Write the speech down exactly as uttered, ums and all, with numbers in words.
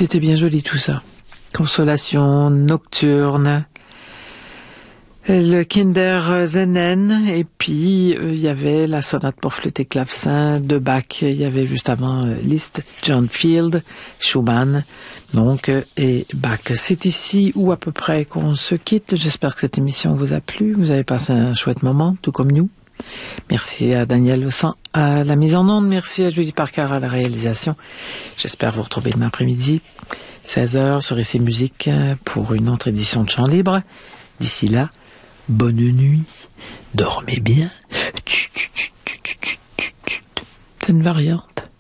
C'était bien joli tout ça. Consolation nocturne, le Kinderszenen, et puis il euh, y avait la sonate pour flûte et clavecin de Bach. Il y avait juste avant euh, Liszt, John Field, Schumann, donc euh, et Bach. C'est ici ou à peu près qu'on se quitte. J'espère que cette émission vous a plu. Vous avez passé un chouette moment, tout comme nous. Merci à Daniel Lesan à la mise en onde. Merci à Julie Parker à la réalisation. J'espère vous retrouver demain après-midi, seize heures, sur Ici Musique pour une autre édition de Chant Libre. D'ici là, bonne nuit, dormez bien. C'est une variante.